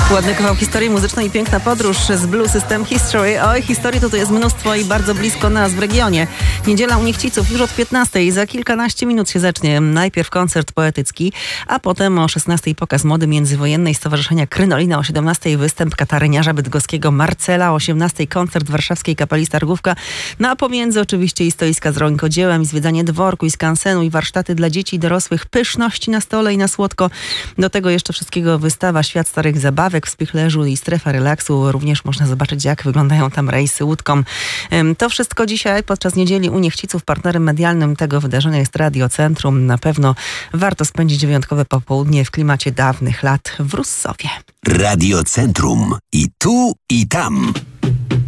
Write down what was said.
Ładny kawał historii muzycznej i piękna podróż z Blue System History. Oj, historii to jest mnóstwo i bardzo blisko nas w regionie. Niedziela u Niechciców już od 15:00. Za kilkanaście minut się zacznie najpierw koncert poetycki, a potem o 16:00 pokaz mody międzywojennej Stowarzyszenia Krynolina, o 17:00 występ kataryniarza bydgoskiego Marcela, o 18:00 koncert warszawskiej kapeli Stargówka, no a pomiędzy oczywiście i stoiska z rękodziełem, i zwiedzanie dworku, i skansenu, i warsztaty dla dzieci i dorosłych, pyszności na stole i na słodko. Do tego jeszcze wszystkiego wystawa Świat Starych Zabawek w Spichlerzu i strefa relaksu. Również można zobaczyć, jak wyglądają tam rejsy łódką. To wszystko dzisiaj podczas niedzieli u Niechciców. Partnerem medialnym tego wydarzenia jest Radio Centrum. Na pewno warto spędzić wyjątkowe popołudnie w klimacie dawnych lat w Russowie. Radio Centrum. I tu, i tam.